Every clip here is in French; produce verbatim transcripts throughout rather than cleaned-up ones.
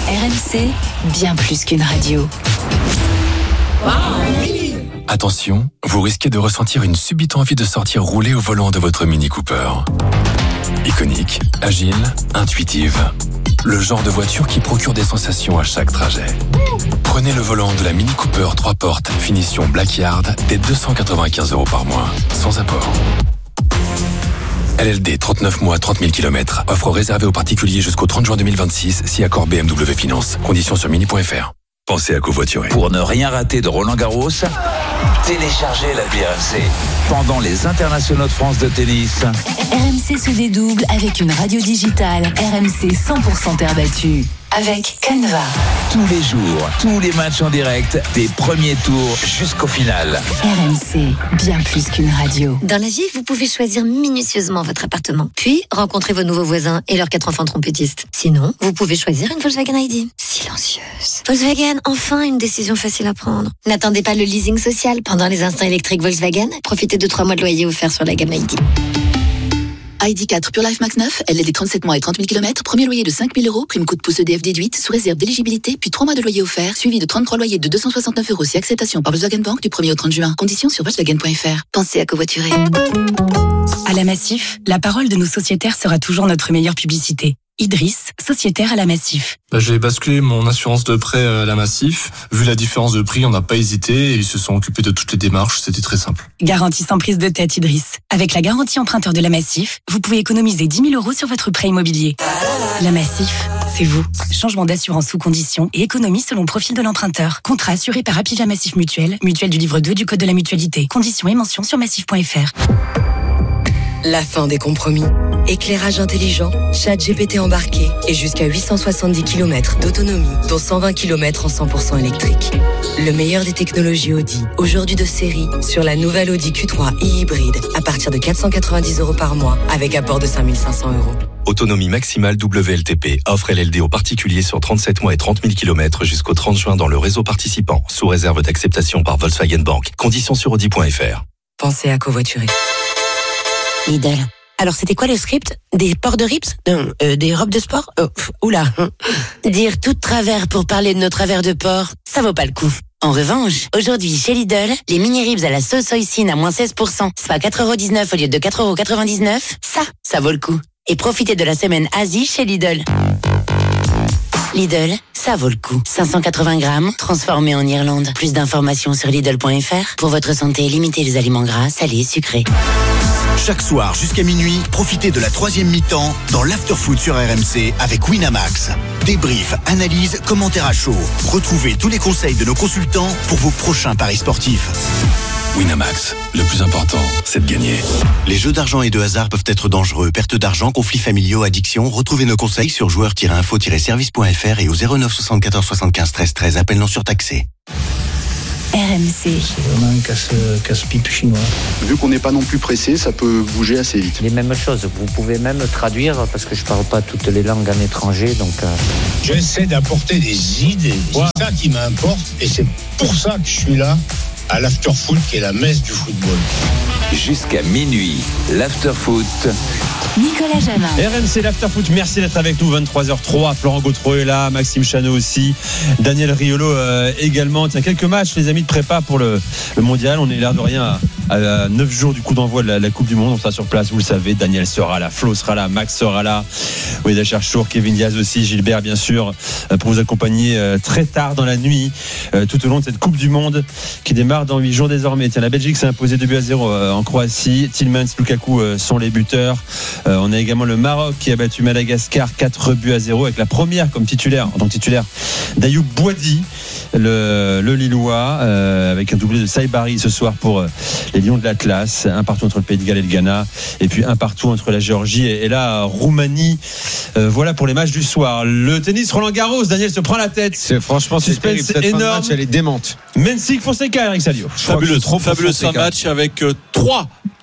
R M C, bien plus qu'une radio. Attention, vous risquez de ressentir une subite envie de sortir rouler au volant de votre Mini Cooper. Iconique, agile, intuitive. Le genre de voiture qui procure des sensations à chaque trajet. Prenez le volant de la Mini Cooper trois portes, finition Blackyard, dès deux cent quatre-vingt-quinze euros par mois, sans apport. L L D, trente-neuf mois, trente mille kilomètres. Offre réservée aux particuliers jusqu'au trente juin deux mille vingt-six, si accord B M W Finance. Conditions sur mini point f r. Pensez à covoiturer. Pour ne rien rater de Roland Garros, téléchargez l'appli R M C. Pendant les internationaux de France de tennis, R M C se dédouble avec une radio digitale. R M C cent pour cent terre battue. Avec Canva. tous les jours, tous les matchs en direct, des premiers tours jusqu'au final. R M C, bien plus qu'une radio. Dans la vie, vous pouvez choisir minutieusement votre appartement, puis rencontrer vos nouveaux voisins et leurs quatre enfants trompettistes. Sinon, vous pouvez choisir une Volkswagen I D. Silencieuse. Volkswagen, enfin une décision facile à prendre. N'attendez pas le leasing social pendant les instants électriques Volkswagen. Profitez de trois mois de loyer offerts sur la gamme I D. I D quatre Pure Life Max neuf, L L D trente-sept mois et trente mille kilomètres, premier loyer de cinq mille euros, prime coup de pouce E D F déduite, sous réserve d'éligibilité, puis trois mois de loyer offert, suivi de trente-trois loyers de deux cent soixante-neuf euros si acceptation par Volkswagen Bank du premier au trente juin. Conditions sur Volkswagen point F R. Pensez à covoiturer. À la Massif, la parole de nos sociétaires sera toujours notre meilleure publicité. Idriss, sociétaire à la Massif. Bah, j'ai basculé mon assurance de prêt à la Massif. Vu la différence de prix, on n'a pas hésité et ils se sont occupés de toutes les démarches. C'était très simple. Garantie sans prise de tête, Idriss. Avec la garantie emprunteur de la Massif, vous pouvez économiser dix mille euros sur votre prêt immobilier. La Massif, c'est vous. Changement d'assurance sous condition et économie selon profil de l'emprunteur. Contrat assuré par Apivia Massif Mutuelle, mutuelle du livre deux du Code de la mutualité. Conditions et mentions sur massif point F R. La fin des compromis. Éclairage intelligent, chat G P T embarqué et jusqu'à huit cent soixante-dix kilomètres d'autonomie, dont cent vingt kilomètres en cent pour cent électrique. Le meilleur des technologies Audi, aujourd'hui de série, sur la nouvelle Audi Q trois e-hybride à partir de quatre cent quatre-vingt-dix euros par mois avec apport de cinq mille cinq cents euros. Autonomie maximale W L T P. Offre L L D aux particuliers sur trente-sept mois et trente mille kilomètres jusqu'au trente juin dans le réseau participant, sous réserve d'acceptation par Volkswagen Bank. Conditions sur audi point F R. Pensez à covoiturer. Lidl. Alors, c'était quoi le script? Des ports de rips? Non, euh, des robes de sport? Oh, pff, oula. Dire tout de travers pour parler de nos travers de porc, ça vaut pas le coup. En revanche, aujourd'hui, chez Lidl, les mini-ribs à la sauce hoisin à moins seize pour cent, soit quatre euros dix-neuf au lieu de quatre euros quatre-vingt-dix-neuf, ça, ça vaut le coup. Et profitez de la semaine Asie chez Lidl. Lidl, ça vaut le coup. cinq cent quatre-vingts grammes, transformés en Irlande. Plus d'informations sur Lidl point F R. Pour votre santé, limitez les aliments gras, salés, sucrés. Chaque soir jusqu'à minuit, profitez de la troisième mi-temps dans l'Afterfoot sur R M C avec Winamax. Débrief, analyse, commentaires à chaud. Retrouvez tous les conseils de nos consultants pour vos prochains paris sportifs. Winamax, le plus important, c'est de gagner. Les jeux d'argent et de hasard peuvent être dangereux. Perte d'argent, conflits familiaux, addiction. Retrouvez nos conseils sur joueurs tiret info tiret service point F R et au zéro neuf soixante-quatorze soixante-quinze treize treize. Appel non surtaxé. R M C. C'est vraiment un casse, casse-pipe chinois. Vu qu'on n'est pas non plus pressé, ça peut bouger assez vite. Les mêmes choses, vous pouvez même traduire, parce que je parle pas toutes les langues en étranger, donc... Euh... J'essaie d'apporter des idées, c'est ça qui m'importe, et c'est pour ça que je suis là, à l'Afterfoot, qui est la messe du football. Jusqu'à minuit, l'Afterfoot. Nicolas Jamin. R M C l'Afterfoot, merci d'être avec nous. Vingt-trois heures zéro trois, Florent Gautreau est là, Maxime Chanot aussi, Daniel Riolo euh, également. Tiens, quelques matchs les amis de prépa pour le, le mondial. On est l'air de rien à, à neuf jours du coup d'envoi de la, la Coupe du Monde. On sera sur place, vous le savez. Daniel sera là, Flo sera là, Max sera là, Oueda Cherchour, Kevin Diaz aussi, Gilbert bien sûr, pour vous accompagner euh, très tard dans la nuit euh, tout au long de cette Coupe du Monde qui démarre dans huit jours désormais. Tiens, la Belgique s'est imposée deux buts à zéro euh, en Croatie. Tillmans, Lukaku euh, sont les buteurs. Euh, on a également le Maroc qui a battu Madagascar quatre buts à zéro avec la première comme titulaire, en tant que titulaire, d'Ayoub Boadi, le, le Lillois, euh, avec un doublé de Saïbari ce soir pour euh, les Lions de l'Atlas. Un partout entre le Pays de Galles et le Ghana, et puis un partout entre la Géorgie et, et la Roumanie. Euh, voilà pour les matchs du soir. Le tennis Roland Garros, Daniel se prend la tête. C'est franchement suspense c'est énorme. Fin de match, elle est démente. Mensik Fonseca, Eric Salio. Fabuleux, trop fabuleux fin de match avec euh, trois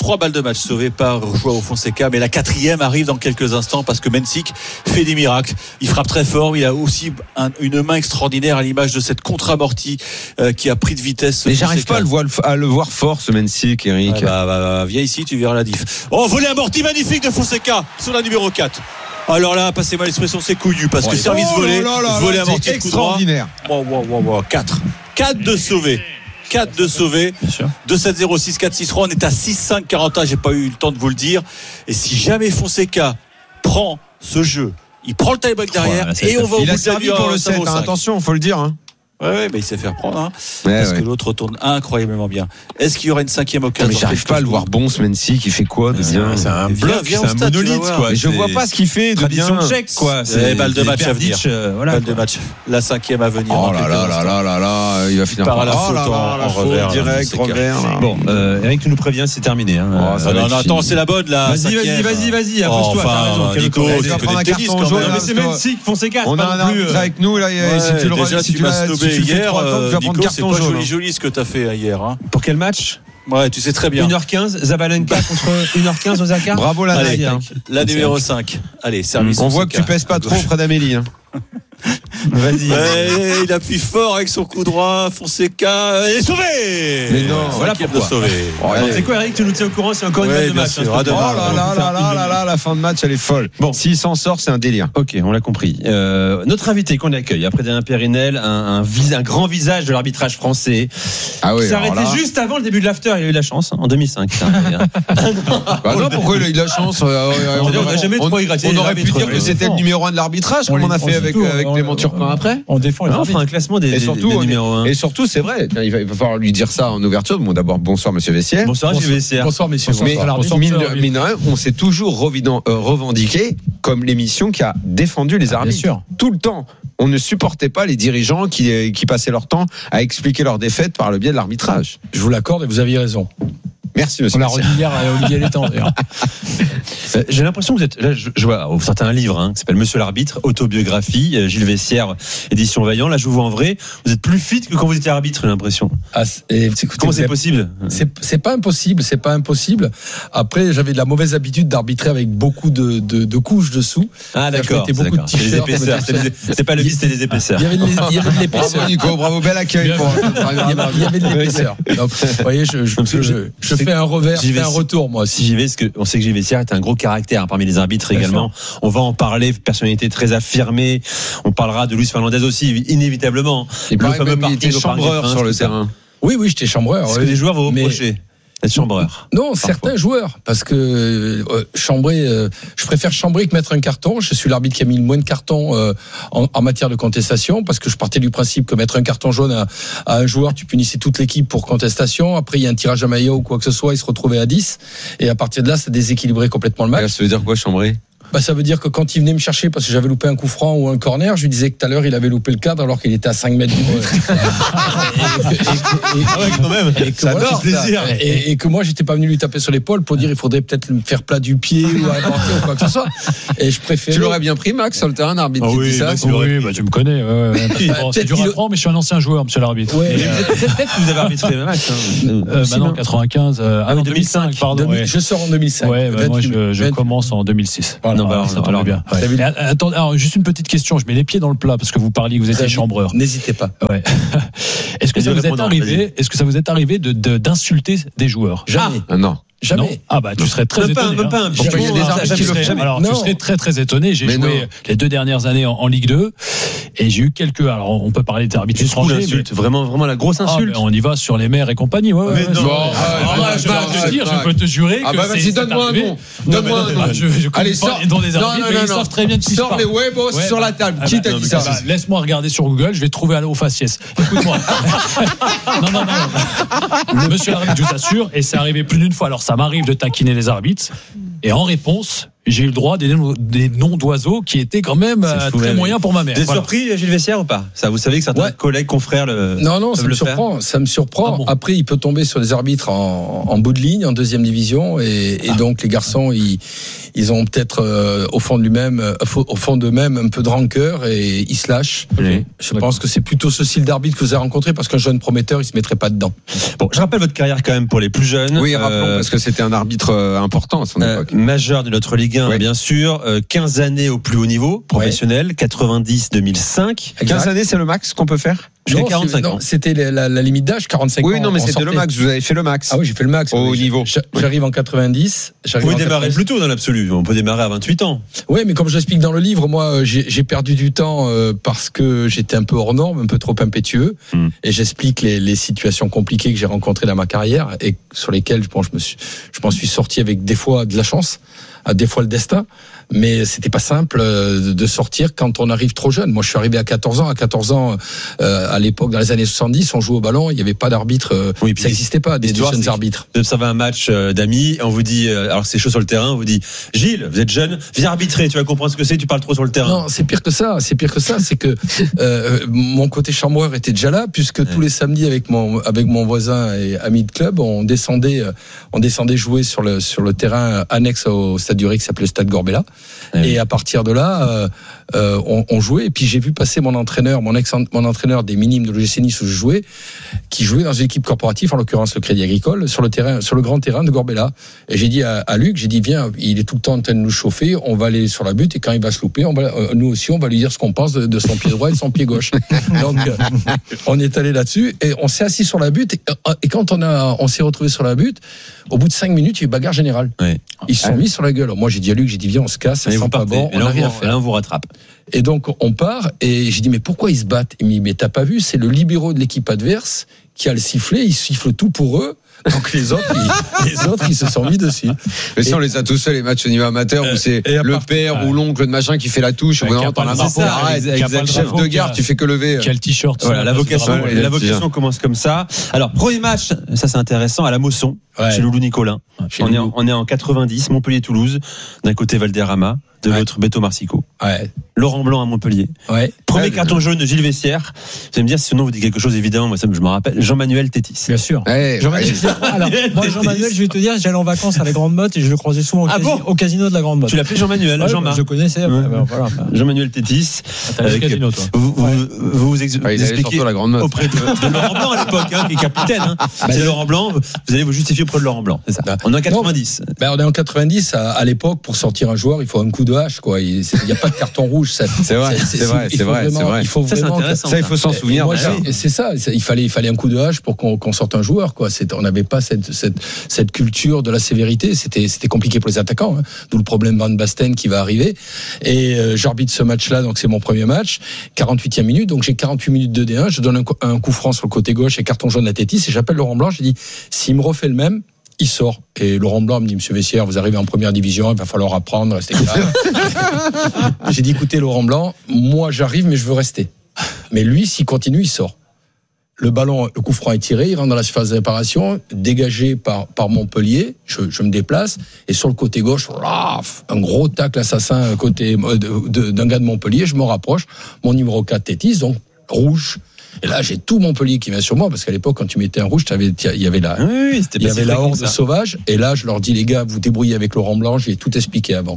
trois balles de match sauvées par Joao Fonseca, mais la quatrième arrive dans quelques instants parce que Mencic fait des miracles. Il frappe très fort, il a aussi un, une main extraordinaire à l'image de cette contre-amortie euh, qui a pris de vitesse. Mais j'arrive pas à le, voir, à le voir fort, ce Mencic, Eric. Ah bah, bah, bah, viens ici, tu verras la diff. Oh, volet amorti magnifique de Fonseca sur la numéro quatre. Alors là, passez-moi l'expression, c'est couillu parce que oh, service oh volé, là là, volé amorti de coup droit. Wow, wow, wow, wow. quatre. quatre de sauvés. quatre de sauvés. deux sept zéro six quatre six trois. On est à six cinq quarante. J'ai pas eu le temps de vous le dire. Et si jamais Fonseca prend ce jeu, il prend le tie-break derrière oh, et on va au bout de la vie. Il a servi pour le sept, hein, attention, faut le dire. Hein. Ouais, ouais, mais il sait faire prendre, hein, ouais, parce ouais. que l'autre tourne incroyablement bien. Est-ce qu'il y aura une cinquième occasion? Mais j'arrive pas à le voir bon, ce Mency qui fait quoi de bien? C'est un bloc, c'est un monolithe, quoi. Mais je vois pas ce qu'il fait de bien. Tchèque, quoi. C'est balle de match à venir. Balle de match. La cinquième à venir. Oh là là là là là là, il va finir par la faute en revers. Direct, revers. Bon, Eric, tu nous préviens, c'est terminé. Non, non, attends, c'est la bonne, là. Vas-y, vas-y, vas-y, vas-y, impose-toi. Enfin, Nico, tu connais le tennis, quand même. Mais c'est Mency, Fonseca. On a un arbitre avec nous, là. Si tu l'as snobé hier. Nico, c'est pas joli joli ce que t'as fait hier. Hein. Pour quel match? Ouais, tu sais très bien. une heure quinze, Zabalenka contre une heure quinze, Osaka. Bravo la Allez, la numéro cinq. Allez, service. On voit que tu pèses pas trop près d'Amélie. Hein. Vas-y. Ouais, il appuie fort avec son coup droit. Fonseca est sauvé. Mais non, voilà pourquoi. Sauvé. Oh, ouais. C'est quoi, Eric? Tu nous tiens au courant? C'est encore ouais, une balle de match. Hein, oh là là là là là là, la fin de match, elle est folle. Bon, s'il s'en sort, c'est un délire. Ok, on l'a compris. Euh, notre invité qu'on accueille après Damien Périnel, un, un, vis, un grand visage de l'arbitrage français. Ah oui. S'est arrêté là... juste avant le début de l'after. Il a eu la chance hein, en deux mille cinq. Bah non, pourquoi il a eu la chance? On n'a jamais trop égratigné. On aurait pu dire que c'était le numéro un de l'arbitrage, comme on a fait avec Clément Turpin après. On défend les arbitres. Un classement des, et surtout, des, des numéros un. Et surtout, c'est vrai. Il va, il va falloir lui dire ça en ouverture. Bon, d'abord, bonsoir, Monsieur Vessière. Bonsoir, Monsieur Vessière. Bonsoir, messieurs. Mais bonsoir, mine, mine rien, on s'est toujours revidant, euh, revendiqué comme l'émission qui a défendu les ah, arbitres. Bien sûr. Tout le temps. On ne supportait pas les dirigeants qui, qui passaient leur temps à expliquer leurs défaites par le biais de l'arbitrage. Je vous l'accorde et vous aviez raison. Merci, monsieur. On l'a redit hier à Olivier Létang, d'ailleurs. J'ai l'impression que vous êtes, là, je, je vois, vous sortez un livre, hein, qui s'appelle Monsieur l'arbitre, autobiographie, euh, Gilles Vessière, édition Vaillant. Là, je vous vois en vrai. Vous êtes plus fit que quand vous étiez arbitre, j'ai l'impression. Ah, et, écoutez, comment c'est possible? C'est, c'est pas impossible, c'est pas impossible. Après, j'avais de la mauvaise habitude d'arbitrer avec beaucoup de, de, de couches dessous. Ah, d'accord. C'était beaucoup de t-shirts. Les épaisseurs. C'est pas le vice, c'était les épaisseurs. Il y avait de, il y avait de l'épaisseur. Bravo, Nico, bravo, bel accueil. Pour, il y avait de l'épaisseur. Donc, vous voyez, je, je, je, je, je fais un revers. Un retour, moi. Si j'y vais, parce qu'on sait que Gilles Vessière est un gros caractère hein, parmi les arbitres bien également. Sûr. On va en parler, personnalité très affirmée. On parlera de Luis Fernandez aussi, inévitablement. Et le fameux parti chambreur sur le terrain. Oui, oui, j'étais chambreur. Est-ce que les joueurs vont reprocher être chambreur? Non, parfois. Certains joueurs, parce que euh, chambrer, euh, je préfère chambrer que mettre un carton. Je suis l'arbitre qui a mis le moins de cartons euh, en, en matière de contestation, parce que je partais du principe que mettre un carton jaune à, à un joueur, tu punissais toute l'équipe pour contestation. Après, il y a un tirage à maillot ou quoi que ce soit, il se retrouvait à dix. Et à partir de là, ça déséquilibrait complètement le match. Et là, ça veut dire quoi, chambrer? Bah, ça veut dire que quand il venait me chercher parce que j'avais loupé un coup franc ou un corner, je lui disais que tout à l'heure il avait loupé le cadre alors qu'il était à cinq mètres du but. Et, et que moi j'étais pas venu lui taper sur l'épaule pour dire il faudrait peut-être me faire plat du pied ou aborder ou quoi que ce soit. Et je préférais. Tu l'aurais bien pris, Max, sur le terrain d'arbitre. Ah oui, ça, Max, oui, bah, tu me connais. Ouais, ouais. Bon, c'est dur à prendre, mais je suis un ancien joueur, monsieur l'arbitre. Ouais. Et, euh... Peut-être que vous avez arbitré Max. Hein. Euh, maintenant quatre-vingt-quinze. Euh, ah non, deux mille cinq, pardon. Ouais. Je sors en deux mille cinq. Ouais, bah, moi je, je commence en deux mille six. Voilà, non, bah, ça va bien. Ouais. Attends, alors, juste une petite question, je mets les pieds dans le plat parce que vous parliez que vous étiez chambreur. N'hésitez pas. Ouais. Est-ce que ça vous est arrivé, est-ce que ça vous est arrivé de, de, d'insulter des joueurs? Jamais. Ah, non. Jamais. Non. Ah bah tu serais très même étonné. Pas, même pas un petit il y a des arbitres qui le font. Alors non. Tu serais très très étonné. J'ai mais joué non. les deux dernières années en, en Ligue deux et j'ai eu quelques. Alors on peut parler d'arbitres étrangers. Mais... Vraiment vraiment la grosse insulte. Ah, on y va sur les mers et compagnie. Ouais, ouais, mais ouais, non. Je peux te dire, je peux te jurer. Ah bah vas-y, donne-moi un nom. Donne-moi un nom. Allez sors. Dans les arbitres, ils savent très bien de qui je parle. Sors les Webos sur la table. Qui t'a dit ça? Laisse-moi regarder sur Google. Je vais trouver au faciès. Écoute-moi. Non non non. Monsieur l'arbitre, je vous assure, et c'est arrivé plus d'une fois. Alors ça m'arrive de taquiner les arbitres et en réponse j'ai eu le droit des, des noms d'oiseaux qui étaient quand même euh, très même. moyens pour ma mère. Vous êtes voilà. surpris, Gilles Vessière, ou pas? Ça, vous savez que certains ouais. collègues, confrères le. Non, non, ça me surprend. Ça me surprend. Ah bon. Après, il peut tomber sur des arbitres en, en bout de ligne, en deuxième division, et, et ah. donc les garçons, ils, ils ont peut-être euh, au fond de lui-même, euh, au fond d'eux-mêmes, un peu de rancœur et ils se lâchent. Okay. Je D'accord. pense que c'est plutôt ce style d'arbitre que vous avez rencontré, parce qu'un jeune prometteur, il se mettrait pas dedans. Bon, je rappelle votre carrière quand même pour les plus jeunes. Oui, rappelons, euh, parce que c'était un arbitre important à son euh, époque. Majeur de notre Ligue un, oui. bien sûr. Euh, quinze années au plus haut niveau professionnel, ouais. quatre-vingt-dix deux mille cinq. Exact. quinze années, c'est le max qu'on peut faire? Jusqu'à quarante-cinq ans. C'était la, la, la limite d'âge, quarante-cinq oui, ans. Oui, non, mais c'était le max. Vous avez fait le max. Ah oui, j'ai fait le max. Au oui, niveau. J'arrive en quatre-vingt-dix. Vous pouvez démarrer plus tôt dans l'absolu. On peut démarrer à vingt-huit ans. Oui, mais comme j'explique dans le livre, moi, j'ai, j'ai perdu du temps euh, parce que j'étais un peu hors norme, un peu trop impétueux. Mm. Et j'explique les, les situations compliquées que j'ai rencontrées dans ma carrière et sur lesquelles, bon, je me suis, je m'en suis sorti avec des fois de la chance, des fois le destin. Mais c'était pas simple de sortir quand on arrive trop jeune. Moi, je suis arrivé à quatorze ans. À quatorze ans, euh, à l'époque, dans les années soixante-dix, on jouait au ballon. Il n'y avait pas d'arbitre. Euh, oui, ça n'existait pas, des, des jeunes arbitres. Vous observez un match d'amis, on vous dit, alors c'est chaud sur le terrain, on vous dit, Gilles, vous êtes jeune, viens arbitrer, tu vas comprendre ce que c'est, tu parles trop sur le terrain. Non, c'est pire que ça. C'est pire que ça. C'est que euh, mon côté chambreur était déjà là, puisque ouais. tous les samedis, avec mon avec mon voisin et ami de club, on descendait, on descendait jouer sur le sur le terrain annexe au stade du Ré qui s'appelait le stade Gorbella. Ouais. Et à partir de là, euh, euh, on, on jouait. Et puis j'ai vu passer mon entraîneur, mon ex, mon entraîneur des minimes de l'O G C Nice où je jouais, qui jouait dans une équipe corporative, en l'occurrence le Crédit Agricole, sur le terrain, sur le grand terrain de Gorbella. Et j'ai dit à, à Luc, j'ai dit viens, il est tout le temps en train de nous chauffer, on va aller sur la butte et quand il va se louper, on va, euh, nous aussi, on va lui dire ce qu'on pense de, de son pied droit et de son pied gauche. Donc euh, on est allé là-dessus et on s'est assis sur la butte. Et, et quand on a, on s'est retrouvé sur la butte, au bout de cinq minutes, il y a eu bagarre générale. Oui. Ils se sont ah. mis sur la gueule. Alors moi j'ai dit à Luc, j'ai dit viens, on se casse, ça sent pas bon, on n'a rien à faire. Là on vous rattrape. Et donc on part et j'ai dit mais pourquoi ils se battent? Il me dit mais t'as pas vu, c'est le libéraux de l'équipe adverse qui a le sifflet, il siffle tout pour eux. Donc les autres, ils, les autres, ils se sont mis dessus. Mais si on les a tous seuls, les matchs au niveau amateur, où c'est le père ouais. ou l'oncle de machin qui fait la touche, ou non, t'en as marre, arrête, chef de gare, tu fais que lever. Quel t-shirt. Voilà, la vocation, la vocation commence comme ça. Alors, premier match, ça c'est intéressant, à la Mosson, ouais. chez Loulou Nicolin. Chez on, Loulou. Est en, on est en quatre-vingt-dix, Montpellier-Toulouse, d'un côté Valderrama, de ouais. l'autre Beto Marsico. Ouais. Laurent Blanc à Montpellier. Ouais. Premier ouais, carton jaune de Gilles Vessière. Vous allez me dire si ce nom vous dit quelque chose, évidemment, moi ça je me rappelle. Jean-Manuel Tétis. Bien sûr. Ouais, Jean-Manuel, ouais. Alors, moi Jean-Manuel, je vais te dire, j'allais en vacances à la Grande Motte et je le croisais souvent au, ah casi- bon au casino de la Grande Motte. Tu l'appelais Jean-Manuel, ouais, Jean-Marc. Je connaissais. Ouais. Ben, voilà, enfin. Jean-Manuel Tétis. T'as le casino, toi. Vous vous, ouais. vous, vous ex- ouais, expliquez la Grande Motte auprès de, de Laurent Blanc à l'époque, hein, qui est capitaine. Hein. Bah, c'est Laurent Blanc. Vous allez vous justifier auprès de Laurent Blanc. C'est ça. Bah, on est en quatre-vingt-dix. Non, bah, on est en quatre-vingt-dix. À, à l'époque, pour sortir un joueur, il faut un coup de hache, quoi. Il n'y a pas de carton rouge. Ça, c'est vrai, c'est, c'est vrai, c'est vrai, vraiment, c'est vrai. Il faut ça, vraiment, c'est ça, il faut s'en souvenir. Moi, c'est ça. Il fallait, il fallait un coup de hache pour qu'on, qu'on sorte un joueur, quoi. C'est, on n'avait pas cette, cette, cette culture de la sévérité. C'était, c'était compliqué pour les attaquants. Hein. D'où le problème Van Basten qui va arriver. Et euh, j'arbitre ce match-là, donc c'est mon premier match. quarante-huitième minute, donc j'ai quarante-huit minutes de D un. Je donne un, un coup franc sur le côté gauche et carton jaune à Tétis. Et j'appelle Laurent Blanc. Je dis, s'il me refait le même, il sort. Et Laurent Blanc me dit, Monsieur Vessière, vous arrivez en première division, il va falloir apprendre, rester calme. J'ai dit, écoutez, Laurent Blanc, moi j'arrive, mais je veux rester. Mais lui, s'il continue, il sort. Le ballon, le coup franc est tiré, il rentre dans la phase de réparation, dégagé par, par Montpellier, je, je me déplace, et sur le côté gauche, raf, un gros tacle assassin côté de, de, d'un gars de Montpellier, je me rapproche, mon numéro quatre, Tétis, donc rouge. Et là, j'ai tout Montpellier qui vient sur moi, parce qu'à l'époque, quand tu mettais un rouge, il y avait la, oui, il y avait la horde sauvage. Et là, je leur dis, les gars, vous débrouillez avec Laurent Blanc, j'ai tout expliqué avant.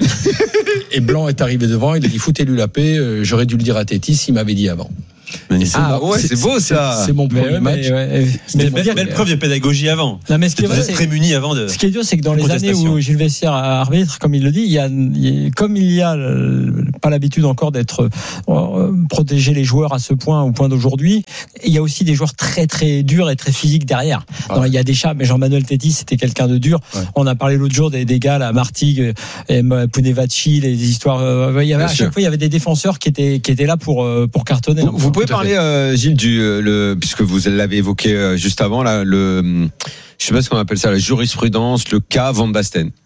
Et Blanc est arrivé devant, il a dit, foutez-lui la paix, j'aurais dû le dire à Tétis, il m'avait dit avant. Ah mon, ouais, c'est, c'est beau ça. C'est, c'est mon premier mais, match. Mais, ouais, mais, mais belle, belle preuve de pédagogie avant. Non, mais ce qui est vrai, c'est prémuni avant de. Ce qui est dur, c'est que dans les années où Gilles Vessière arbitre, comme il le dit, il y a, il y a comme il y a euh, pas l'habitude encore d'être euh, protéger les joueurs à ce point, au point d'aujourd'hui, il y a aussi des joueurs très très durs et très physiques derrière. Ah. Non, il y a des chats, mais Jean-Manuel Tétis, c'était quelqu'un de dur. Ouais. On a parlé l'autre jour des, des gars, là, Martigues, et Punevacci, les histoires. Euh, il y avait, à chaque sûr. fois, il y avait des défenseurs qui étaient qui étaient là pour euh, pour cartonner. Vous, vous pouvez parler. Euh, Gilles, du, le, puisque vous l'avez évoqué juste avant, là, le, je sais pas ce qu'on appelle ça, la jurisprudence, le cas Van Basten.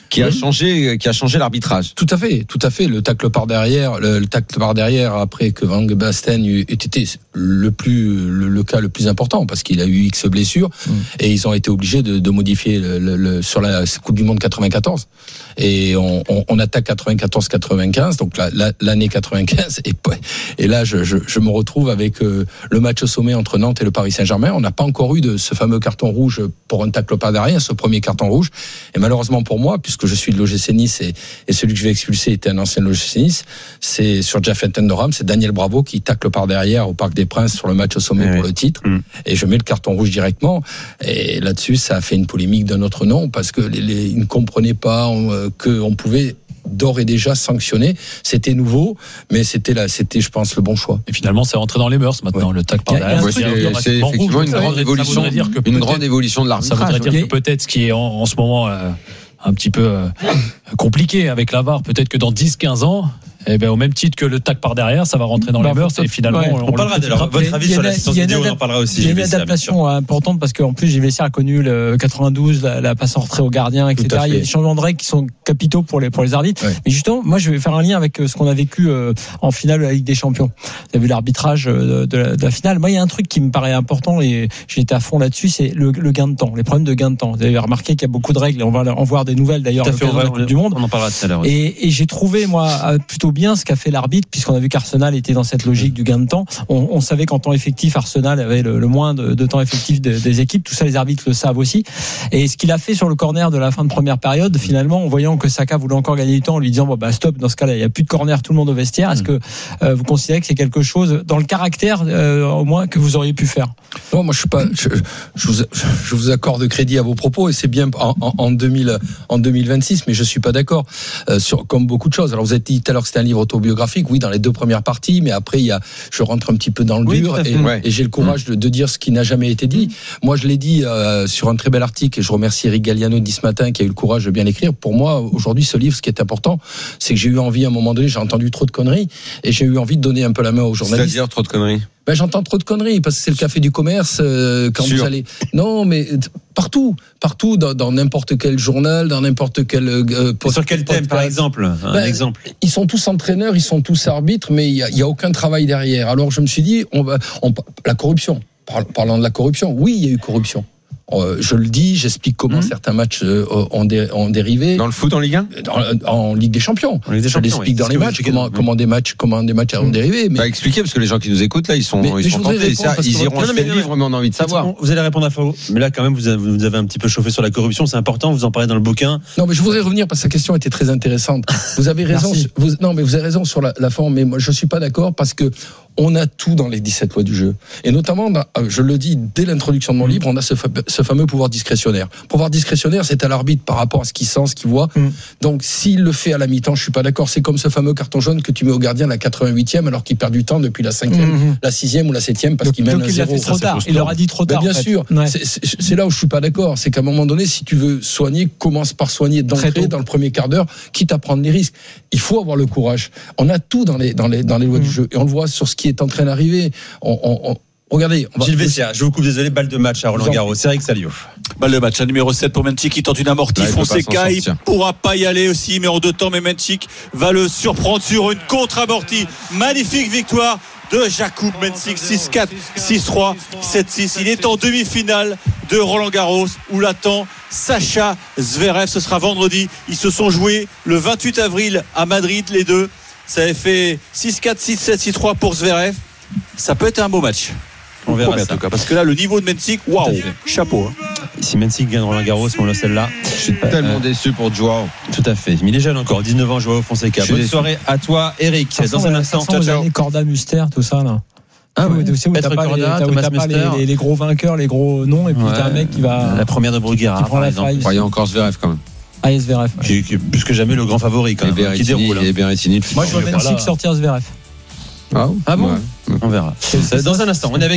qui a changé, qui a changé l'arbitrage. Tout à fait, tout à fait. Le tacle par derrière, le, le tacle par derrière après que Van Basten ait été le plus, le, le cas le plus important parce qu'il a eu X blessures mmh. et ils ont été obligés de, de modifier le, le, le, sur la Coupe du Monde quatre-vingt-quatorze. Et on, on, on attaque quatre-vingt-quatorze quatre-vingt-quinze, donc la, la, l'année quatre-vingt-quinze. Et, et là, je, je, je me retrouve avec euh, le match au sommet entre Nantes et le Paris Saint-Germain. On n'a pas encore eu de ce fameux carton rouge pour un tacle par derrière, ce premier carton rouge. Et malheureusement pour moi, puisque je suis de l'O G C Nice et, et celui que je vais expulser était un ancien de l'O G C Nice, c'est sur Jafet Endoram, c'est Daniel Bravo qui tacle par derrière au Parc des Princes sur le match au sommet oui. pour le titre. Mmh. Et je mets le carton rouge directement. Et là-dessus, ça a fait une polémique d'un autre nom parce que les, les, ils ne comprenaient pas euh, qu'on pouvait d'ores et déjà sanctionné. C'était nouveau, mais c'était là, c'était, je pense, le bon choix. Et finalement, c'est rentré dans les mœurs maintenant, ouais. le tac par derrière. Ouais, c'est, c'est, c'est effectivement une grande évolution, une grande évolution de l'arbitrage. Ça voudrait dire que peut-être ce qui est en, en ce moment euh, un petit peu euh, compliqué avec la V A R, peut-être que dans dix quinze ans, eh ben, au même titre que le tac par derrière, ça va rentrer dans bah, les mœurs et finalement, ouais. on, on parlera de votre avis sur l'assistance vidéo, on en parlera aussi. Il y a une adaptation importante parce qu'en plus, Gilles Vessière a connu le quatre-vingt-douze, la, la passe en retrait au gardien, et cetera. Il y a des changements de règles qui sont capitaux pour les, pour les arbitres. Ouais. Mais justement, moi, je vais faire un lien avec ce qu'on a vécu en finale de la Ligue des Champions. Vous avez vu l'arbitrage de la, de la finale. Moi, il y a un truc qui me paraît important et j'étais à fond là-dessus, c'est le, le gain de temps, les problèmes de gain de temps. Vous avez remarqué qu'il y a beaucoup de règles et on va en voir des nouvelles d'ailleurs fait, on va, on, du monde. On en parlera tout à l'heure. Et, et j'ai trouvé, moi, plutôt bien ce qu'a fait l'arbitre, puisqu'on a vu qu'Arsenal était dans cette logique du gain de temps. On, on savait qu'en temps effectif, Arsenal avait le, le moins de, de temps effectif de, des équipes. Tout ça, les arbitres le savent aussi. Et ce qu'il a fait sur le corner de la fin de première période, finalement, en voyant que Saka voulait encore gagner du temps, en lui disant bon bah stop, dans ce cas-là, il n'y a plus de corner, tout le monde au vestiaire. Est-ce que euh, vous considérez que c'est quelque chose dans le caractère, euh, au moins, que vous auriez pu faire? Non, moi je suis pas. Je, je, vous, je vous accorde crédit à vos propos et c'est bien en, en, en deux mille, en deux mille vingt-six, mais je suis pas d'accord euh, sur comme beaucoup de choses. Alors vous avez dit tout à l'heure que c'était un livre autobiographique. Oui, dans les deux premières parties, mais après, il y a, je rentre un petit peu dans le oui, dur et, ouais. et j'ai le courage de, de dire ce qui n'a jamais été dit. Moi, je l'ai dit euh, sur un très bel article et je remercie Eric Galliano de ce matin qui a eu le courage de bien l'écrire. Pour moi, aujourd'hui, ce livre, ce qui est important, c'est que j'ai eu envie, à un moment donné, j'ai entendu trop de conneries et j'ai eu envie de donner un peu la main aux journalistes. C'est-à-dire trop de conneries? Ben, j'entends trop de conneries parce que c'est le café du commerce euh, quand Sûr. vous allez. Non, mais partout, partout, dans, dans n'importe quel journal, dans n'importe quel. Euh, post- sur quel thème, par exemple un ben, exemple. Ils sont tous entraîneurs, ils sont tous arbitres, mais il y a, il y a aucun travail derrière. Alors je me suis dit, on va, on, la corruption. Parlant de la corruption, oui, il y a eu corruption. Euh, je le dis, j'explique comment mmh. certains matchs euh, ont, dé, ont dérivé. Dans le foot, en Ligue un, dans, en Ligue des Champions. En Ligue des je Champions, l'explique oui. dans les matchs comment, comment des matchs comment des matchs mmh. ont dérivé. Mais... Bah, expliquez parce que les gens qui nous écoutent là, ils sont mais, ils mais sont tentés. Ça, ils iront acheter le livre, mais on a envie de savoir. Vous allez répondre à Fao. Mais là, quand même, vous avez, vous avez un petit peu chauffé sur la corruption. C'est important. Vous en parlez dans le bouquin. Non, mais je voudrais revenir parce que sa question était très intéressante. Vous avez raison. vous, non, mais vous avez raison sur la, la forme. Mais moi, je suis pas d'accord parce que on a tout dans les dix-sept lois du jeu. Et notamment, je le dis dès l'introduction de mon livre, on a ce, fa- ce fameux pouvoir discrétionnaire. Pouvoir discrétionnaire, c'est à l'arbitre par rapport à ce qu'il sent, ce qu'il voit. Mm. Donc, s'il le fait à la mi-temps, je suis pas d'accord. C'est comme ce fameux carton jaune que tu mets au gardien à la quatre-vingt-huitième alors qu'il perd du temps depuis la cinquième, mm-hmm. la sixième ou la septième parce donc, qu'il mène un zéro. Il, trop tard. il leur a dit trop tard. Mais bien sûr. Ouais. C'est, c'est, c'est là où je suis pas d'accord. C'est qu'à un moment donné, si tu veux soigner, commence par soigner d'entrée dans le premier quart d'heure, quitte à prendre des risques. Il faut avoir le courage. On a tout dans les, dans les, dans les lois mm. du jeu. Et on le voit sur ce qui est en train d'arriver. On, on, on, regardez. On va... Gilles Vessia, je vous coupe, désolé, balle de match à Roland Garros. C'est Eric Salio. Balle de match, à numéro sept pour Menchik qui tente une amortie. Là, Fonseca, il pourra pas y aller aussi, mais en deux temps. Mais Menchik va le surprendre sur une contre-amortie. Magnifique victoire de Jakub Menchik. six quatre, six trois, sept six. Il est en demi-finale de Roland Garros où l'attend Sacha Zverev. Ce sera vendredi. Ils se sont joués le vingt-huit avril à Madrid, les deux. Ça avait fait six quatre, six sept, six trois pour Zverev. Ça peut être un beau match. On verra ça. En tout cas, parce que là, le niveau de Menchik, waouh, chapeau. Hein. Si Menchik gagne Roland Garros, on a celle-là. Je suis euh, tellement déçu pour Joao. Tout à fait. Mais il est jeune encore, dix-neuf ans, Joao Fonseca. Bonne déçu. Soirée à toi, Eric. Ça Dans un instant, ciao, ciao. Corda, Muster, tout ça là. Ah oui, tu sais où t'as pas, Corda, les, t'as, t'as pas les, les, les gros vainqueurs, les gros noms, et puis ouais. T'as un mec qui va. La première de Bruguera, par exemple. Il y a encore Zverev quand même. Ah, Zverev. Ouais. Qui, qui, plus que jamais le grand favori quand même. Qui déroule. Et Berrettini. Moi, je vois Menchik sortir Zverev. Ah bon, ouais. On verra. Dans un instant, on est avec